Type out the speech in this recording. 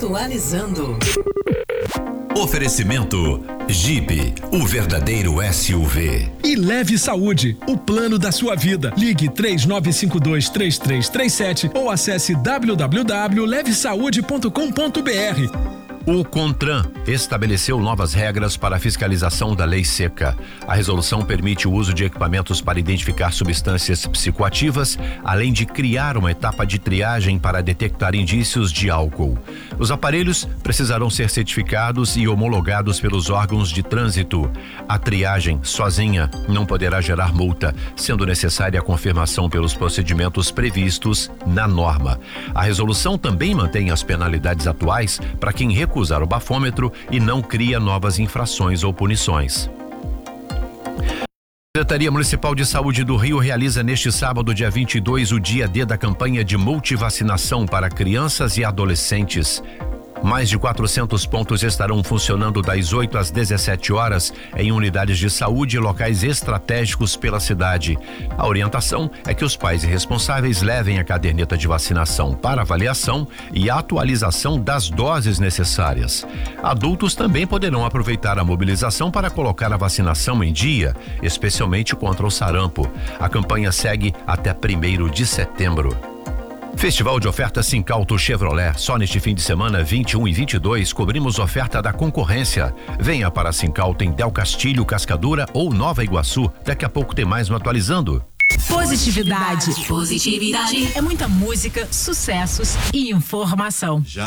Atualizando. Oferecimento Jeep, o verdadeiro SUV. E Leve Saúde, o plano da sua vida. Ligue 3952-3337 ou acesse www.levesaude.com.br. O CONTRAN estabeleceu novas regras para a fiscalização da lei seca. A resolução permite o uso de equipamentos para identificar substâncias psicoativas, além de criar uma etapa de triagem para detectar indícios de álcool. Os aparelhos precisarão ser certificados e homologados pelos órgãos de trânsito. A triagem sozinha não poderá gerar multa, sendo necessária a confirmação pelos procedimentos previstos na norma. A resolução também mantém as penalidades atuais para quem recusar o bafômetro e não cria novas infrações ou punições. A Secretaria Municipal de Saúde do Rio realiza neste sábado, dia 22, o dia D da campanha de multivacinação para crianças e adolescentes. Mais de 400 pontos estarão funcionando das 8 às 17 horas em unidades de saúde e locais estratégicos pela cidade. A orientação é que os pais e responsáveis levem a caderneta de vacinação para avaliação e atualização das doses necessárias. Adultos também poderão aproveitar a mobilização para colocar a vacinação em dia, especialmente contra o sarampo. A campanha segue até 1º de setembro. Festival de ofertas Sincauto Chevrolet. Só neste fim de semana, 21 e 22, cobrimos oferta da concorrência. Venha para a Sincauto em Del Castilho, Cascadura ou Nova Iguaçu. Daqui a pouco tem mais no Atualizando. Positividade. É muita música, sucessos e informação.